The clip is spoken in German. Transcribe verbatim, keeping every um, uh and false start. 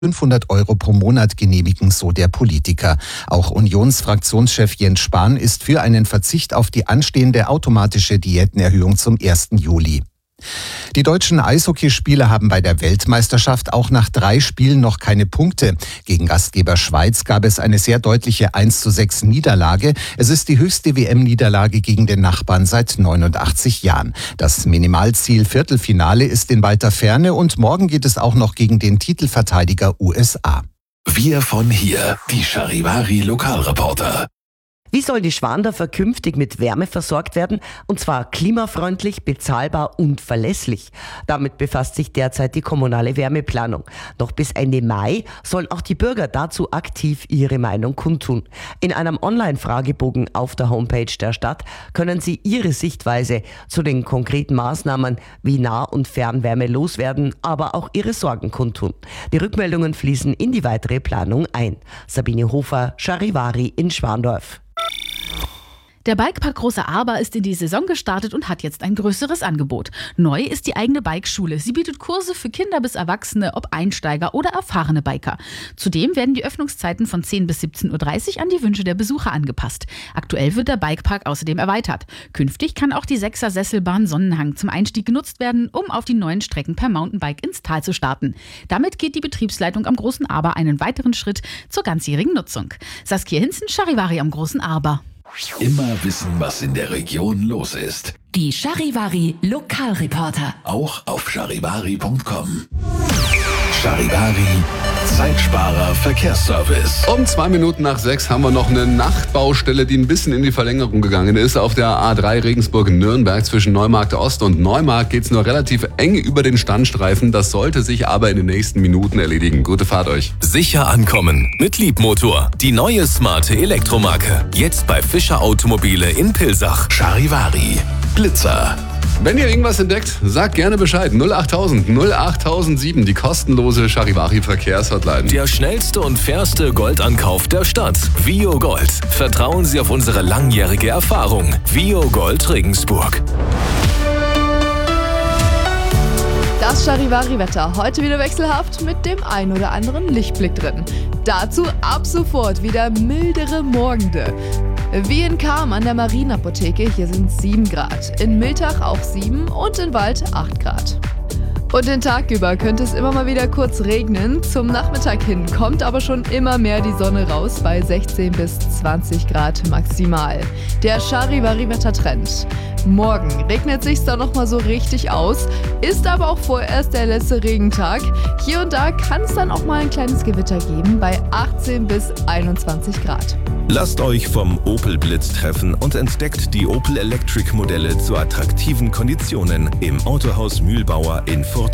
fünfhundert Euro pro Monat genehmigen, so der Politiker. Auch Unionsfraktionschef Jens Spahn ist für einen Verzicht auf die anstehende automatische Diätenerhöhung zum ersten Juli. Die deutschen Eishockeyspieler haben bei der Weltmeisterschaft auch nach drei Spielen noch keine Punkte. Gegen Gastgeber Schweiz gab es eine sehr deutliche eins zu sechs Niederlage. Es ist die höchste W M-Niederlage gegen den Nachbarn seit neunundachtzig Jahren. Das Minimalziel Viertelfinale ist in weiter Ferne und morgen geht es auch noch gegen den Titelverteidiger U S A. Wir von hier, die Charivari Lokalreporter. Wie soll die Schwandorfer künftig mit Wärme versorgt werden? Und zwar klimafreundlich, bezahlbar und verlässlich. Damit befasst sich derzeit die kommunale Wärmeplanung. Noch bis Ende Mai sollen auch die Bürger dazu aktiv ihre Meinung kundtun. In einem Online-Fragebogen auf der Homepage der Stadt können Sie Ihre Sichtweise zu den konkreten Maßnahmen wie Nah- und Fernwärme loswerden, aber auch Ihre Sorgen kundtun. Die Rückmeldungen fließen in die weitere Planung ein. Sabine Hofer, Charivari in Schwandorf. Der Bikepark Große Arber ist in die Saison gestartet und hat jetzt ein größeres Angebot. Neu ist die eigene Bikeschule. Sie bietet Kurse für Kinder bis Erwachsene, ob Einsteiger oder erfahrene Biker. Zudem werden die Öffnungszeiten von zehn bis siebzehn Uhr dreißig an die Wünsche der Besucher angepasst. Aktuell wird der Bikepark außerdem erweitert. Künftig kann auch die sechser Sesselbahn Sonnenhang zum Einstieg genutzt werden, um auf die neuen Strecken per Mountainbike ins Tal zu starten. Damit geht die Betriebsleitung am Großen Arber einen weiteren Schritt zur ganzjährigen Nutzung. Saskia Hinzen, Charivari am Großen Arber. Immer wissen, was in der Region los ist. Die Charivari Lokalreporter. Auch auf charivari punkt com. Charivari, Zeitsparer Verkehrsservice. Um zwei Minuten nach sechs haben wir noch eine Nachtbaustelle, die ein bisschen in die Verlängerung gegangen ist. Auf der A drei Regensburg-Nürnberg zwischen Neumarkt Ost und Neumarkt geht es nur relativ eng über den Standstreifen. Das sollte sich aber in den nächsten Minuten erledigen. Gute Fahrt euch. Sicher ankommen mit Liebmotor. Die neue smarte Elektromarke. Jetzt bei Fischer Automobile in Pilsach. Charivari. Blitzer. Wenn ihr irgendwas entdeckt, sagt gerne Bescheid. null achttausend null achttausendsieben, die kostenlose Charivari Verkehrshotline. Der schnellste und fairste Goldankauf der Stadt. Vio Gold. Vertrauen Sie auf unsere langjährige Erfahrung. Vio Gold Regensburg. Das Charivari-Wetter. Heute wieder wechselhaft mit dem ein oder anderen Lichtblick drin. Dazu ab sofort wieder mildere Morgende. Wie in Cham an der Marienapotheke, hier sind sieben Grad. In Miltach auch sieben und in Wald acht Grad. Und den Tag über könnte es immer mal wieder kurz regnen. Zum Nachmittag hin kommt aber schon immer mehr die Sonne raus bei sechzehn bis zwanzig Grad maximal. Der Charivari-Wettertrend. Morgen regnet sich's dann nochmal so richtig aus, ist aber auch vorerst der letzte Regentag. Hier und da kann es dann auch mal ein kleines Gewitter geben bei achtzehn bis einundzwanzig Grad. Lasst euch vom Opel Blitz treffen und entdeckt die Opel Electric Modelle zu attraktiven Konditionen im Autohaus Mühlbauer in Furt.